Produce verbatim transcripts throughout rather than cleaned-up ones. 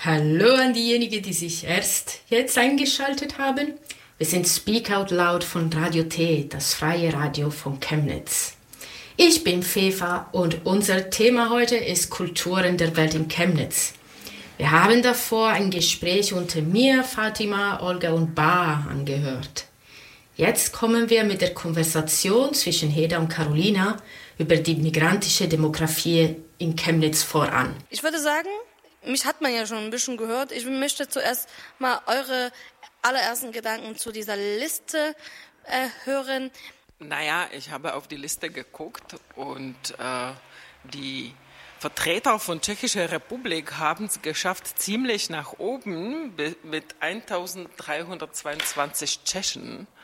Hallo an diejenigen, die sich erst jetzt eingeschaltet haben. Wir sind Speak Out Loud von Radio T, das freie Radio von Chemnitz. Ich bin Fefa und unser Thema heute ist Kulturen der Welt in Chemnitz. Wir haben davor ein Gespräch unter mir, Fatima, Olga und Ba angehört. Jetzt kommen wir mit der Konversation zwischen Heda und Carolina über die migrantische Demografie in Chemnitz voran. Ich würde sagen, mich hat man ja schon ein bisschen gehört. Ich möchte zuerst mal eure allerersten Gedanken zu dieser Liste äh, hören. Naja, ich habe auf die Liste geguckt und äh, die Vertreter von Tschechischer Republik haben es geschafft, ziemlich nach oben mit eintausenddreihundertzweiundzwanzig Tschechen mhm.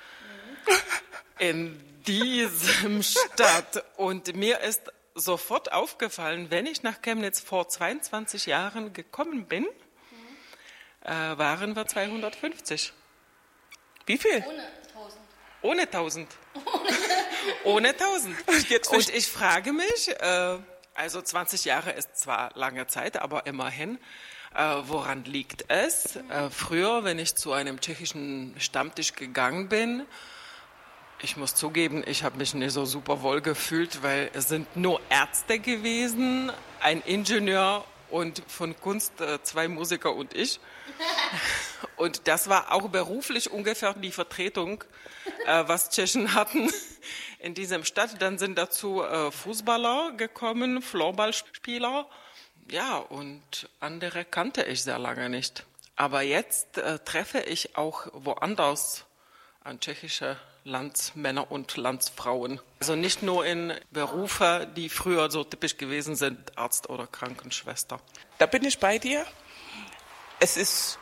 in diesem Stadt. Und mir ist sofort aufgefallen, wenn ich nach Chemnitz vor zweiundzwanzig Jahren gekommen bin, mhm. äh, waren wir zweihundertfünfzig. Wie viel? Ohne tausend. Ohne tausend. Ohne tausend. Und ich frage mich, äh, also zwanzig Jahre ist zwar lange Zeit, aber immerhin, äh, woran liegt es? Äh, früher, wenn ich zu einem tschechischen Stammtisch gegangen bin, ich muss zugeben, ich habe mich nicht so super wohl gefühlt, weil es sind nur Ärzte gewesen, ein Ingenieur und von Kunst äh, zwei Musiker und ich. Und das war auch beruflich ungefähr die Vertretung, äh, was Tschechen hatten in diesem Stadt. Dann sind dazu äh, Fußballer gekommen, Floorballspieler. Ja, und andere kannte ich sehr lange nicht. Aber jetzt äh, treffe ich auch woanders an tschechische Landsmänner und Landsfrauen. Also nicht nur in Berufe, die früher so typisch gewesen sind, Arzt oder Krankenschwester. Da bin ich bei dir. Es ist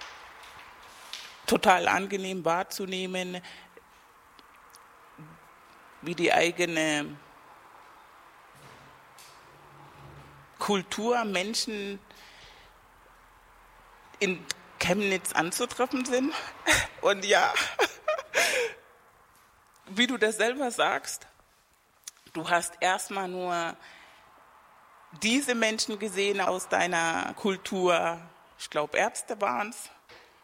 total angenehm wahrzunehmen, wie die eigene Kultur, Menschen in Chemnitz anzutreffen sind. Und ja, wie du das selber sagst, du hast erstmal nur diese Menschen gesehen aus deiner Kultur, ich glaube Ärzte waren es,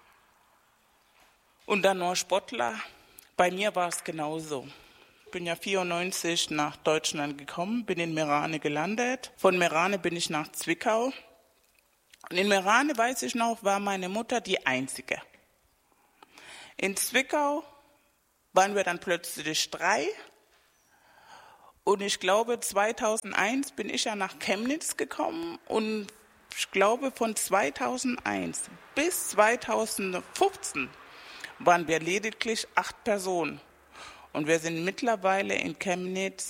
und dann nur Sportler. Bei mir war es genauso. Ich bin ja vierundneunzig nach Deutschland gekommen, bin in Meerane gelandet. Von Meerane bin ich nach Zwickau. Und in Meerane, weiß ich noch, war meine Mutter die Einzige. In Zwickau waren wir dann plötzlich drei. Und ich glaube, zweitausendeins bin ich ja nach Chemnitz gekommen. Und ich glaube, von zweitausendeins bis zweitausendfünfzehn waren wir lediglich acht Personen. Und wir sind mittlerweile in Chemnitz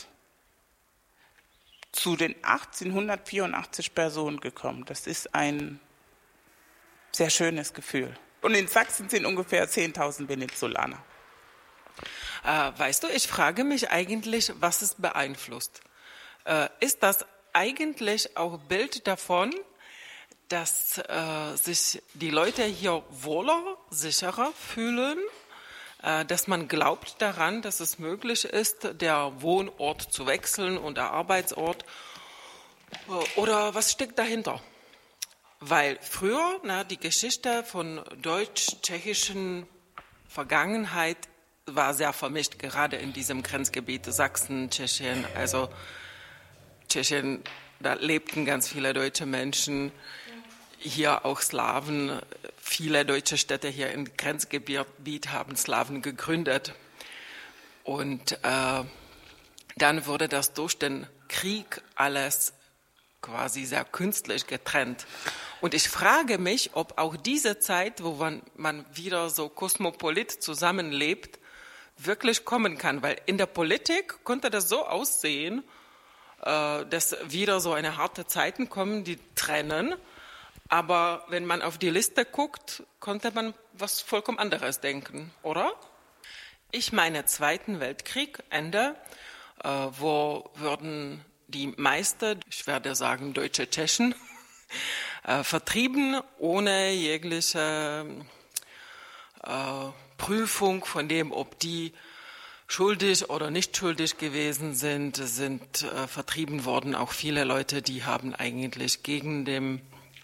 zu den achtzehnhundertvierundachtzig Personen gekommen. Das ist ein sehr schönes Gefühl. Und in Sachsen sind ungefähr zehntausend Venezolaner. Äh, weißt du, ich frage mich eigentlich, was es beeinflusst. Äh, ist das eigentlich auch Bild davon, dass äh, sich die Leute hier wohler, sicherer fühlen, äh, dass man glaubt daran, dass es möglich ist, der Wohnort zu wechseln und der Arbeitsort? Oder was steckt dahinter? Weil früher, na, die Geschichte von deutsch-tschechischen Vergangenheit war sehr vermischt, gerade in diesem Grenzgebiet Sachsen, Tschechien. Also Tschechien, da lebten ganz viele deutsche Menschen, hier auch Slawen. Viele deutsche Städte hier im Grenzgebiet haben Slawen gegründet. Und äh, dann wurde das durch den Krieg alles quasi sehr künstlich getrennt. Und ich frage mich, ob auch diese Zeit, wo man, man wieder so kosmopolit zusammenlebt, wirklich kommen kann. Weil in der Politik konnte das so aussehen, äh, dass wieder so eine harte Zeiten kommen, die trennen. Aber wenn man auf die Liste guckt, konnte man was vollkommen anderes denken, oder? Ich meine, Zweiten Weltkrieg, Ende, äh, wo würden die meisten, ich werde sagen deutsche Tschechen, äh, vertrieben, ohne jegliche äh, Prüfung von dem, ob die schuldig oder nicht schuldig gewesen sind, sind äh, vertrieben worden. Auch viele Leute, die haben eigentlich gegen den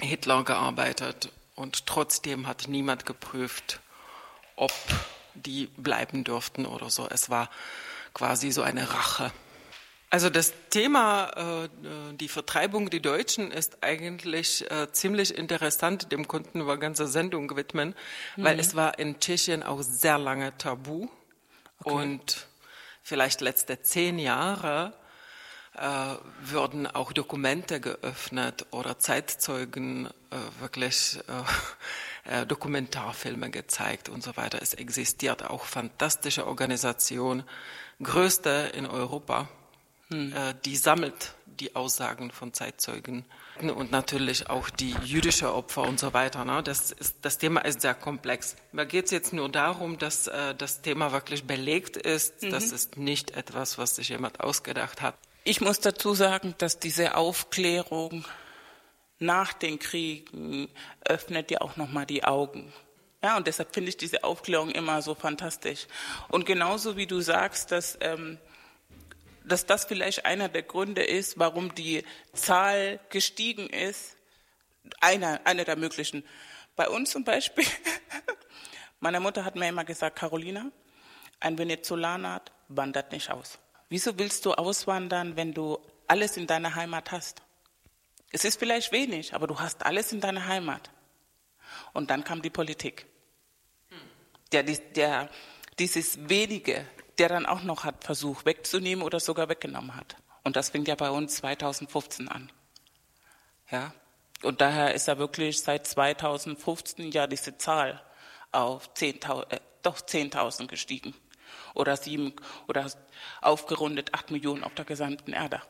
Hitler gearbeitet und trotzdem hat niemand geprüft, ob die bleiben durften oder so. Es war quasi so eine Rache. Also das Thema, äh, die Vertreibung der Deutschen, ist eigentlich äh, ziemlich interessant. Dem konnten wir ganze Sendung widmen, mhm. weil es war in Tschechien auch sehr lange tabu. Okay. Und vielleicht letzte zehn Jahre äh, würden auch Dokumente geöffnet oder Zeitzeugen äh, wirklich äh, äh, Dokumentarfilme gezeigt und so weiter. Es existiert auch fantastische Organisation, größte in Europa. Hm. Die sammelt die Aussagen von Zeitzeugen und natürlich auch die jüdischen Opfer und so weiter. Ne? Das, ist, das Thema ist sehr komplex. Mir geht es jetzt nur darum, dass äh, das Thema wirklich belegt ist. Mhm. Das ist nicht etwas, was sich jemand ausgedacht hat. Ich muss dazu sagen, dass diese Aufklärung nach den Kriegen öffnet ja auch nochmal die Augen. Ja, und deshalb finde ich diese Aufklärung immer so fantastisch. Und genauso wie du sagst, dass... Ähm, dass das vielleicht einer der Gründe ist, warum die Zahl gestiegen ist. Einer, einer der möglichen. Bei uns zum Beispiel, meine Mutter hat mir immer gesagt, Carolina, ein Venezolaner wandert nicht aus. Wieso willst du auswandern, wenn du alles in deiner Heimat hast? Es ist vielleicht wenig, aber du hast alles in deiner Heimat. Und dann kam die Politik. Der, der, dieses Wenige, der dann auch noch hat versucht wegzunehmen oder sogar weggenommen hat. Und das fing ja bei uns zweitausendfünfzehn an. Ja, und daher ist ja wirklich seit zweitausendfünfzehn ja diese Zahl auf zehntausend, äh, doch zehntausend gestiegen. Oder sieben, oder aufgerundet acht Millionen auf der gesamten Erde.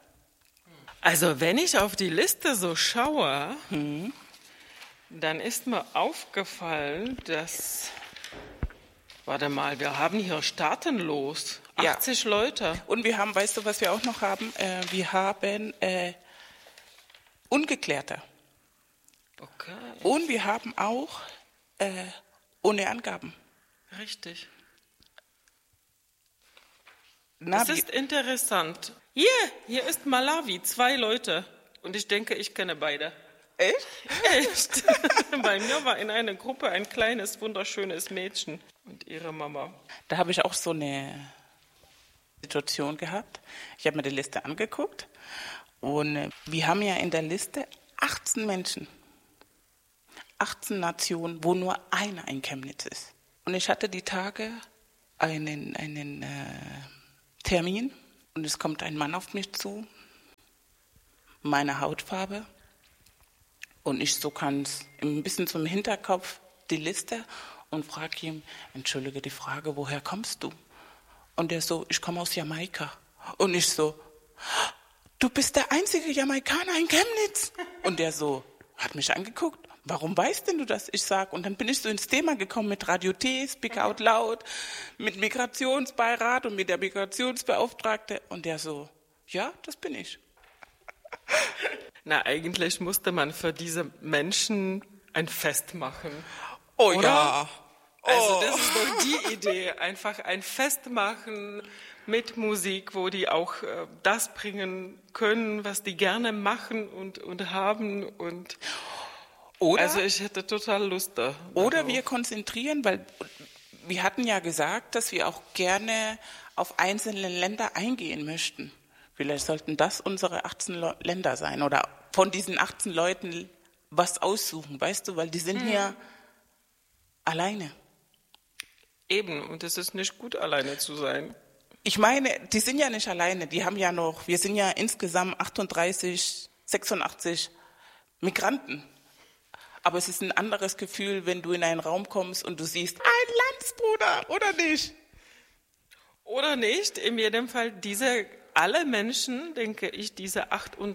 Also wenn ich auf die Liste so schaue, mhm. dann ist mir aufgefallen, dass... Warte mal, wir haben hier staatenlos achtzig ja. Leute. Und wir haben, weißt du, was wir auch noch haben? Äh, wir haben äh, Ungeklärte. Okay. Und wir haben auch äh, ohne Angaben. Richtig. Na, das ist interessant. Hier, hier ist Malawi, zwei Leute. Und ich denke, ich kenne beide. Echt? Echt. Bei mir war in einer Gruppe ein kleines, wunderschönes Mädchen und ihre Mama. Da habe ich auch so eine Situation gehabt. Ich habe mir die Liste angeguckt und wir haben ja in der Liste achtzehn Menschen, achtzehn Nationen, wo nur einer in Chemnitz ist. Und ich hatte die Tage einen, einen äh, Termin und es kommt ein Mann auf mich zu, meine Hautfarbe. Und ich so ganz ein bisschen zum Hinterkopf die Liste und frage ihn, entschuldige die Frage, woher kommst du? Und er so, ich komme aus Jamaika. Und ich so, du bist der einzige Jamaikaner in Chemnitz. Und er so, hat mich angeguckt, warum weißt denn du das? Ich sag, und dann bin ich so ins Thema gekommen mit Radio T, Speak Out Loud, mit Migrationsbeirat und mit der Migrationsbeauftragte. Und der so, ja, das bin ich. Na, eigentlich musste man für diese Menschen ein Fest machen. Oh oder? Ja. Oh. Also das ist doch die Idee, einfach ein Fest machen mit Musik, wo die auch äh, das bringen können, was die gerne machen und, und haben. Und oder, also ich hätte total Lust da. Oder darauf. Wir konzentrieren, weil wir hatten ja gesagt, dass wir auch gerne auf einzelne Länder eingehen möchten. Vielleicht sollten das unsere achtzehn Le- Länder sein oder von diesen achtzehn Leuten was aussuchen, weißt du, weil die sind mhm. hier alleine. Eben, und es ist nicht gut, alleine zu sein. Ich meine, die sind ja nicht alleine, die haben ja noch, wir sind ja insgesamt achtunddreißig, sechsundachtzig Migranten. Aber es ist ein anderes Gefühl, wenn du in einen Raum kommst und du siehst, ein Landsbruder, oder nicht? Oder nicht, in jedem Fall diese alle Menschen, denke ich, diese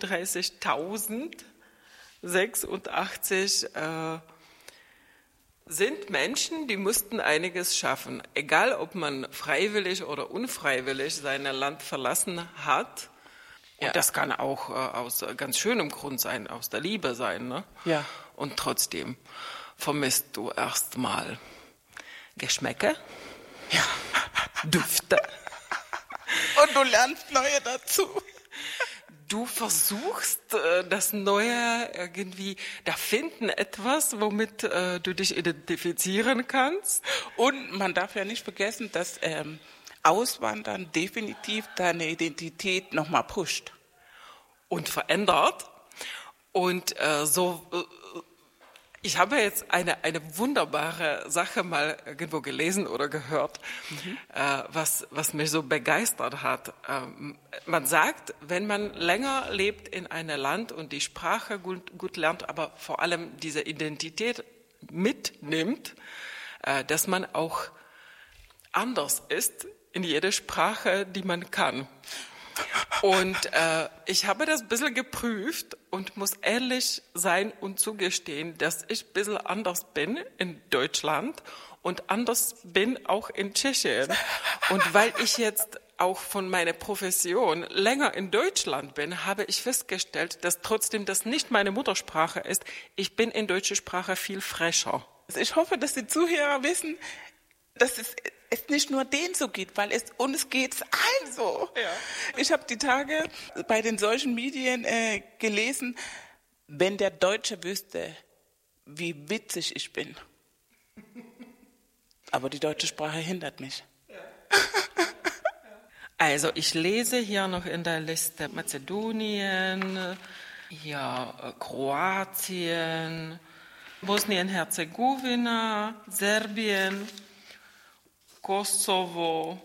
achtunddreißigtausendsechsundachtzig äh, sind Menschen, die mussten einiges schaffen. Egal, ob man freiwillig oder unfreiwillig sein Land verlassen hat. Ja. Und das kann auch äh, aus ganz schönem Grund sein, aus der Liebe sein. Ne? Ja. Und trotzdem vermisst du erstmal Geschmäcke, ja. Düfte. Und du lernst neue dazu. du versuchst das Neue irgendwie, da finden etwas, womit äh, du dich identifizieren kannst. Und man darf ja nicht vergessen, dass ähm, Auswandern definitiv deine Identität nochmal pusht. Und verändert. Und äh, so, äh, ich habe jetzt eine, eine wunderbare Sache mal irgendwo gelesen oder gehört, mhm. äh, was, was mich so begeistert hat. Ähm, man sagt, wenn man länger lebt in einem Land und die Sprache gut, gut lernt, aber vor allem diese Identität mitnimmt, äh, dass man auch anders ist in jeder Sprache, die man kann. Und äh, ich habe das ein bisschen geprüft und muss ehrlich sein und zugestehen, dass ich ein bisschen anders bin in Deutschland und anders bin auch in Tschechien. Und weil ich jetzt auch von meiner Profession länger in Deutschland bin, habe ich festgestellt, dass trotzdem das nicht meine Muttersprache ist. Ich bin in deutscher Sprache viel frecher. Ich hoffe, dass die Zuhörer wissen, dass es es nicht nur denen so geht, weil es uns geht's allen so. Ja. Ich habe die Tage bei den Social Medien äh, gelesen, wenn der Deutsche wüsste, wie witzig ich bin. Aber die deutsche Sprache hindert mich. Also ich lese hier noch in der Liste Mazedonien, hier Kroatien, Bosnien-Herzegowina, Serbien, Kosovo,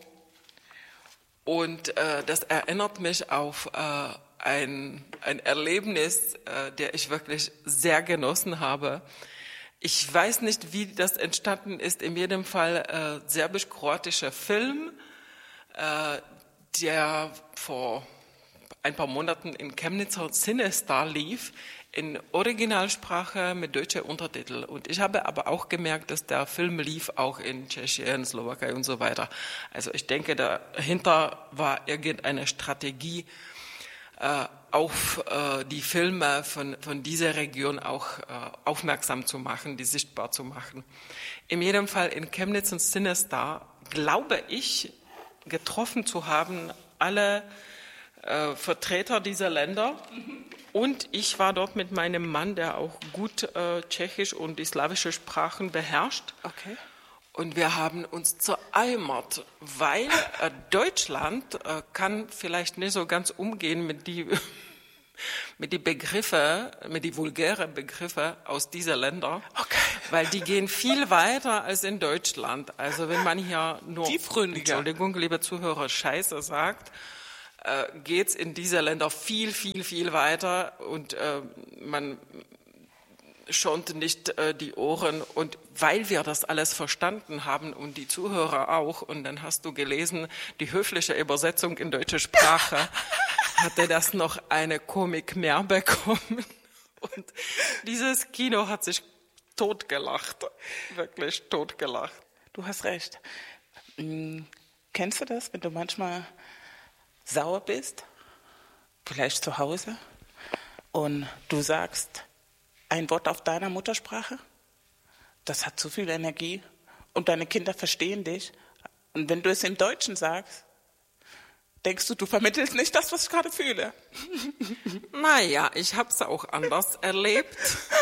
und äh, das erinnert mich auf äh, ein, ein Erlebnis, äh, der ich wirklich sehr genossen habe. Ich weiß nicht, wie das entstanden ist, in jedem Fall äh, serbisch-kroatischer Film, äh, der vor ein paar Monaten in Chemnitzer Cinestar lief, in Originalsprache mit deutschen Untertiteln. Und ich habe aber auch gemerkt, dass der Film lief auch in Tschechien, Slowakei und so weiter. Also ich denke, dahinter war irgendeine Strategie, äh, auf äh, die Filme von, von dieser Region auch äh, aufmerksam zu machen, die sichtbar zu machen. In jedem Fall in Chemnitz und Cinestar glaube ich, getroffen zu haben, alle äh, Vertreter dieser Länder. Und ich war dort mit meinem Mann, der auch gut äh, Tschechisch und die slawische Sprachen beherrscht. Okay. Und wir haben uns zereimert, weil äh, Deutschland äh, kann vielleicht nicht so ganz umgehen mit die mit die Begriffe, mit die vulgären Begriffe aus dieser Länder, okay. Weil die gehen viel weiter als in Deutschland. Also wenn man hier nur, Entschuldigung, liebe Zuhörer, Scheiße sagt, äh, geht's in diese Länder viel, viel, viel weiter und äh, man schont nicht äh, die Ohren. Und weil wir das alles verstanden haben und die Zuhörer auch, und dann hast du gelesen, die höfliche Übersetzung in deutsche Sprache, hatte das noch eine Komik mehr bekommen. Und dieses Kino hat sich totgelacht, wirklich totgelacht. Du hast recht. Hm, kennst du das, wenn du manchmal sauer bist, vielleicht zu Hause, und du sagst ein Wort auf deiner Muttersprache? Das hat zu viel Energie und deine Kinder verstehen dich. Und wenn du es im Deutschen sagst, denkst du, du vermittelst nicht das, was ich gerade fühle? Naja, ich habe es auch anders erlebt.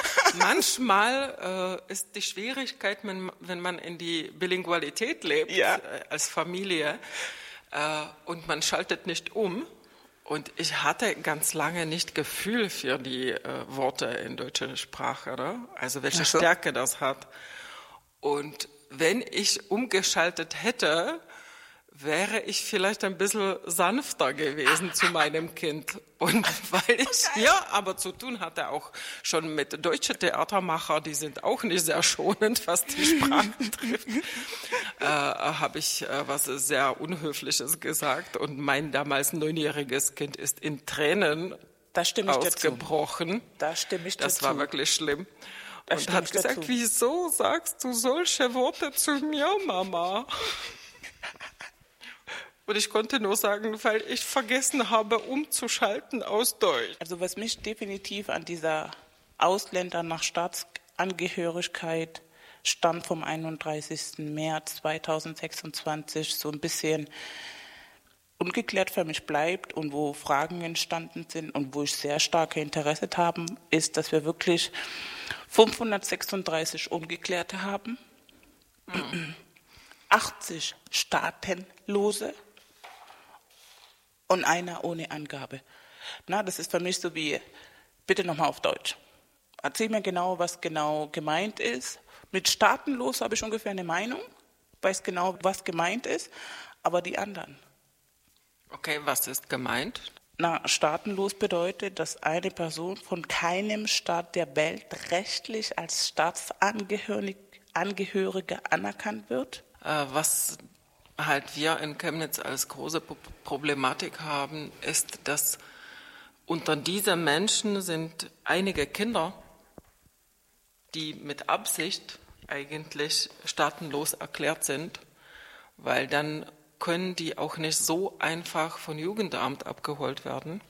Manchmal äh, ist die Schwierigkeit, wenn, wenn man in die Bilingualität lebt, ja. äh, als Familie, äh, und man schaltet nicht um. Und ich hatte ganz lange nicht Gefühl für die äh, Worte in deutscher Sprache, oder? Also welche Ach so. Stärke das hat. Und wenn ich umgeschaltet hätte, wäre ich vielleicht ein bisschen sanfter gewesen zu meinem Kind. Und weil ich ja aber zu tun hatte auch schon mit deutschen Theatermacher, die sind auch nicht sehr schonend, was die Sprache trifft, äh, habe ich äh, was sehr Unhöfliches gesagt. Und mein damals neunjähriges Kind ist in Tränen da stimme ich ausgebrochen. Dazu. Da stimme ich das dazu. war wirklich schlimm. Da und hat gesagt, dazu. Wieso sagst du solche Worte zu mir, Mama? Und ich konnte nur sagen, weil ich vergessen habe, umzuschalten aus Deutsch. Also was mich definitiv an dieser Ausländer nach Staatsangehörigkeit Stand vom einunddreißigsten März zweitausendsechsundzwanzig so ein bisschen ungeklärt für mich bleibt und wo Fragen entstanden sind und wo ich sehr starke Interesse habe, ist, dass wir wirklich fünfhundertsechsunddreißig Ungeklärte haben, mhm. achtzig Staatenlose und einer ohne Angabe. Na, das ist für mich so wie, bitte nochmal auf Deutsch. Erzähl mir genau, was genau gemeint ist. Mit staatenlos habe ich ungefähr eine Meinung, weiß genau, was gemeint ist, aber die anderen. Okay, was ist gemeint? Na, staatenlos bedeutet, dass eine Person von keinem Staat der Welt rechtlich als Staatsangehörige anerkannt wird. Äh, was halt wir in Chemnitz als große Problematik haben, ist, dass unter diesen Menschen sind einige Kinder, die mit Absicht eigentlich staatenlos erklärt sind, weil dann können die auch nicht so einfach von Jugendamt abgeholt werden.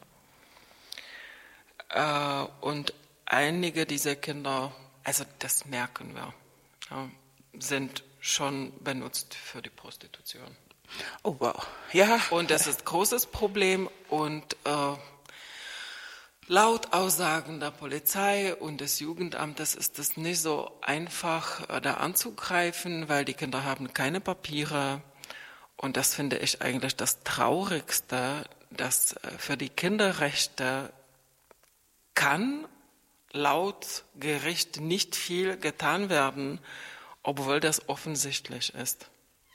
Äh, und einige dieser Kinder, also das merken wir, ja, sind schon benutzt für die Prostitution. Oh wow, ja. Und das ist ein großes Problem und äh, laut Aussagen der Polizei und des Jugendamtes ist es nicht so einfach, äh, da anzugreifen, weil die Kinder haben keine Papiere. Und das finde ich eigentlich das Traurigste, dass für die Kinderrechte kann laut Gericht nicht viel getan werden, obwohl das offensichtlich ist.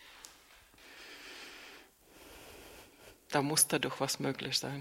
Da muss da doch was möglich sein.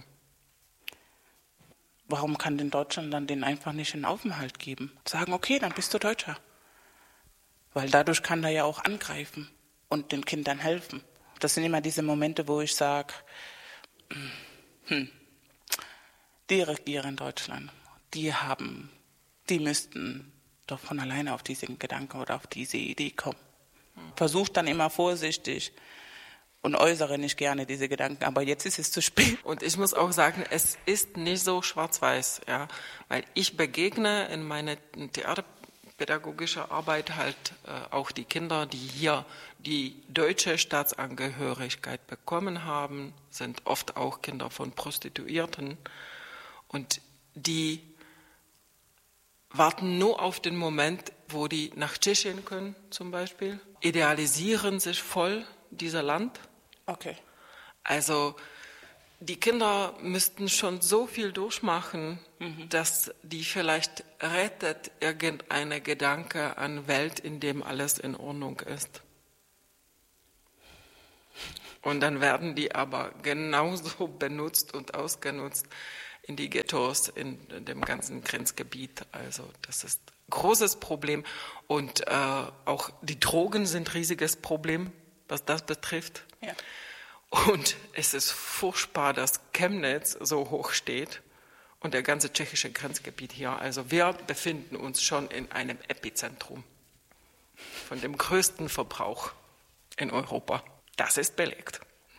Warum kann denn Deutschland dann denen einfach nicht einen Aufenthalt geben? Sagen, okay, dann bist du Deutscher. Weil dadurch kann er ja auch angreifen und den Kindern helfen. Das sind immer diese Momente, wo ich sage, hm, die regieren Deutschland, die haben, die müssten doch von alleine auf diesen Gedanken oder auf diese Idee kommen. Versucht dann immer vorsichtig und äußere nicht gerne diese Gedanken, aber jetzt ist es zu spät. Und ich muss auch sagen, es ist nicht so schwarz-weiß, ja, weil ich begegne in meiner theaterpädagogischer Arbeit halt äh, auch die Kinder, die hier die deutsche Staatsangehörigkeit bekommen haben, sind oft auch Kinder von Prostituierten und die warten nur auf den Moment, wo die nach Tschechien können zum Beispiel, idealisieren sich voll dieser Land. Okay. Also die Kinder müssten schon so viel durchmachen, mhm. dass die vielleicht rettet irgendeine Gedanke an Welt, in dem alles in Ordnung ist. Und dann werden die aber genauso benutzt und ausgenutzt in die Ghettos, in dem ganzen Grenzgebiet. Also das ist ein großes Problem. Und äh, auch die Drogen sind ein riesiges Problem, was das betrifft. Ja. Und es ist furchtbar, dass Chemnitz so hoch steht und der ganze tschechische Grenzgebiet hier. Also wir befinden uns schon in einem Epizentrum von dem größten Verbrauch in Europa. Das ist belegt.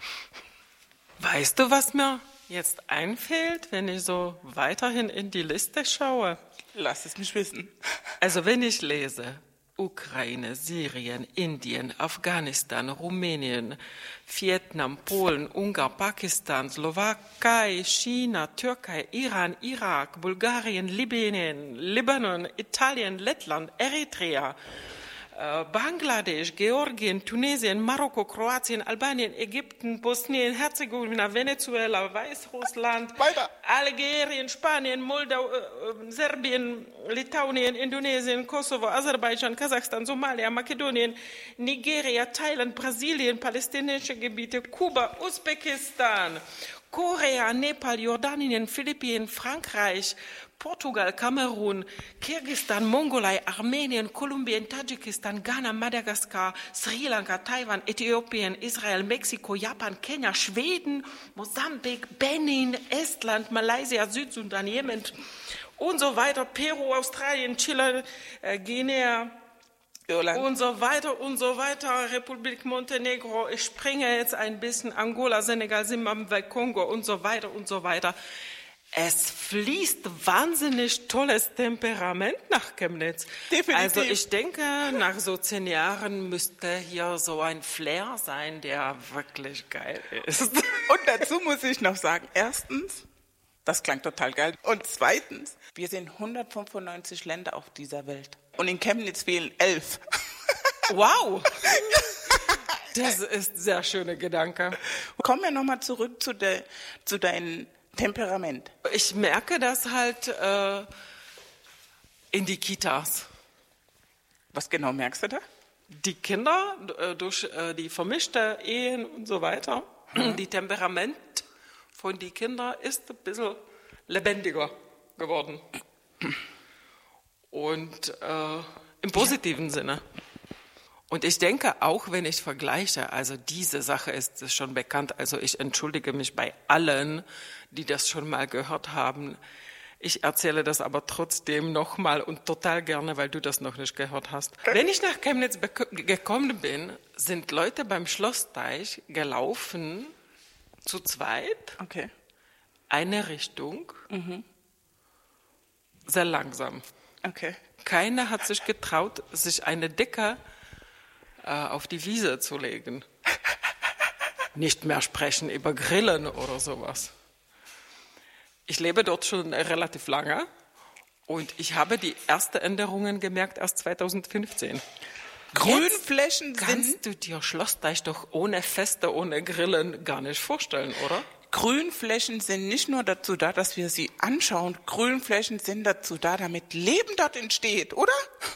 Weißt du, was mir jetzt einfällt, wenn ich so weiterhin in die Liste schaue? Lass es mich wissen. Also wenn ich lese, Ukraine, Syrien, Indien, Afghanistan, Rumänien, Vietnam, Polen, Ungarn, Pakistan, Slowakei, China, Türkei, Iran, Irak, Bulgarien, Libyen, Libanon, Italien, Lettland, Eritrea, Bangladesch, Georgien, Tunesien, Marokko, Kroatien, Albanien, Ägypten, Bosnien, Herzegowina, Venezuela, Weißrussland, Weiter. Algerien, Spanien, Moldau, äh, Serbien, Litauen, Indonesien, Kosovo, Aserbaidschan, Kasachstan, Somalia, Makedonien, Nigeria, Thailand, Brasilien, palästinensische Gebiete, Kuba, Usbekistan, Korea, Nepal, Jordanien, Philippinen, Frankreich, Portugal, Kamerun, Kirgisistan, Mongolei, Armenien, Kolumbien, Tadschikistan, Ghana, Madagaskar, Sri Lanka, Taiwan, Äthiopien, Israel, Mexiko, Japan, Kenia, Schweden, Mosambik, Benin, Estland, Malaysia, Südsudan, Jemen und so weiter, Peru, Australien, Chile, äh, Guinea Irland. Und so weiter und so weiter, Republik Montenegro, ich springe jetzt ein bisschen, Angola, Senegal, Zimbabwe, Kongo und so weiter und so weiter. Es fließt wahnsinnig tolles Temperament nach Chemnitz. Definitiv. Also ich denke, nach so zehn Jahren müsste hier so ein Flair sein, der wirklich geil ist. Und dazu muss ich noch sagen, erstens, das klang total geil. Und zweitens, wir sind hundertfünfundneunzig Länder auf dieser Welt. Und in Chemnitz fehlen elf. Wow! Das ist ein sehr schöner Gedanke. Kommen wir nochmal zurück zu, de, zu deinem Temperament. Ich merke das halt äh, in die Kitas. Was genau merkst du da? Die Kinder, äh, durch äh, die vermischte Ehen und so weiter, mhm. die Temperament von den Kindern ist ein bisschen lebendiger geworden. Und äh, im positiven Sinne. Und ich denke, auch wenn ich vergleiche, also diese Sache ist schon bekannt, also ich entschuldige mich bei allen, die das schon mal gehört haben. Ich erzähle das aber trotzdem nochmal und total gerne, weil du das noch nicht gehört hast. Wenn ich nach Chemnitz gekommen bin, sind Leute beim Schlossteich gelaufen, zu zweit, okay. eine Richtung, mhm. sehr langsam. Okay. Keiner hat sich getraut, sich eine Decke äh, auf die Wiese zu legen. Nicht mehr sprechen über Grillen oder sowas. Ich lebe dort schon relativ lange und ich habe die ersten Änderungen gemerkt erst zweitausendfünfzehn. Grünflächen Jetzt sind... Kannst du dir Schlossteich doch ohne Feste, ohne Grillen gar nicht vorstellen, oder? Grünflächen sind nicht nur dazu da, dass wir sie anschauen. Grünflächen sind dazu da, damit Leben dort entsteht, oder?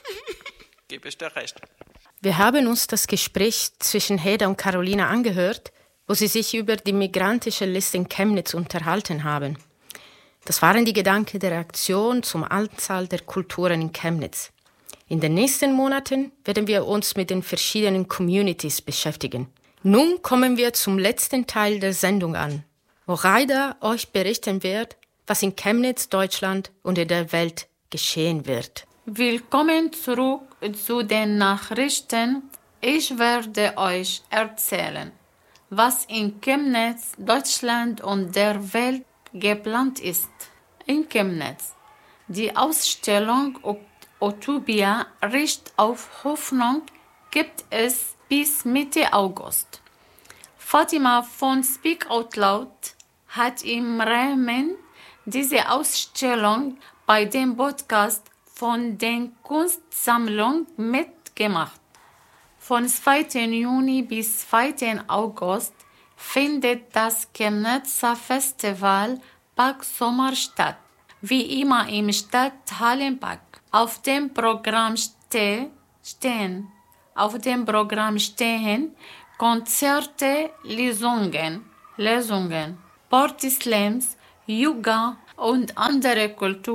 Gebe ich dir recht. Wir haben uns das Gespräch zwischen Heda und Carolina angehört, wo sie sich über die migrantische Liste in Chemnitz unterhalten haben. Das waren die Gedanken der Reaktion zum Anzahl der Kulturen in Chemnitz. In den nächsten Monaten werden wir uns mit den verschiedenen Communities beschäftigen. Nun kommen wir zum letzten Teil der Sendung an, wo Raida euch berichten wird, was in Chemnitz, Deutschland und in der Welt geschehen wird. Willkommen zurück zu den Nachrichten. Ich werde euch erzählen, was in Chemnitz, Deutschland und der Welt geplant ist. In Chemnitz. Die Ausstellung Utopia Recht auf Hoffnung gibt es bis Mitte August. Fatima von Speak Out Loud hat im Rahmen dieser Ausstellung bei dem Podcast von der Kunstsammlung mitgemacht. Von zweiten Juni bis zweiten August findet das Chemnitzer Festival Park Sommer statt, wie immer im Stadthallenpark. Auf dem Programm ste- stehen, auf dem Programm stehen Konzerte, Lesungen, Lesungen, Partyslams, Yoga und andere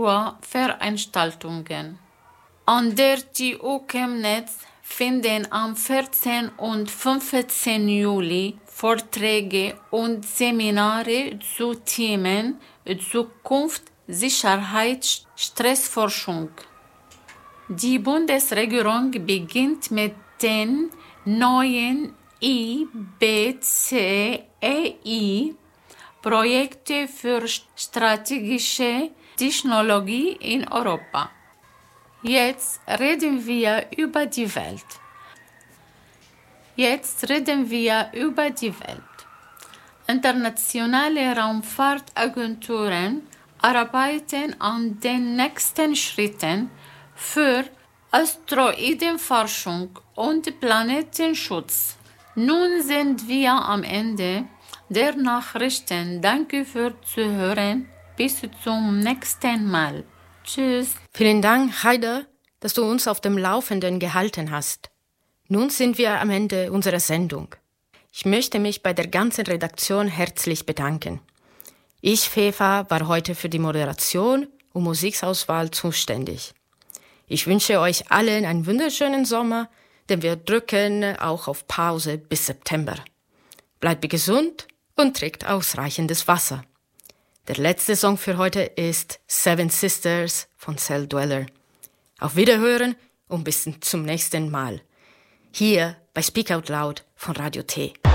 Kulturveranstaltungen. An der T U Chemnitz finden am vierzehnten und fünfzehnten Juli Vorträge und Seminare zu Themen Zukunft, Sicherheit, Stressforschung. Die Bundesregierung beginnt mit den neuen I B C E I-Projekten für strategische Technologie in Europa. Jetzt reden wir über die Welt. Jetzt reden wir über die Welt. Internationale Raumfahrtagenturen arbeiten an den nächsten Schritten für Asteroidenforschung und Planetenschutz. Nun sind wir am Ende der Nachrichten. Danke fürs Zuhören. Bis zum nächsten Mal. Tschüss. Vielen Dank, Heide, dass du uns auf dem Laufenden gehalten hast. Nun sind wir am Ende unserer Sendung. Ich möchte mich bei der ganzen Redaktion herzlich bedanken. Ich, Fefa, war heute für die Moderation und Musikauswahl zuständig. Ich wünsche euch allen einen wunderschönen Sommer, denn wir drücken auch auf Pause bis September. Bleibt gesund und trinkt ausreichendes Wasser. Der letzte Song für heute ist Seven Sisters von Cell Dweller. Auf Wiederhören und bis zum nächsten Mal. Hier bei Speak Out Loud von Radio T.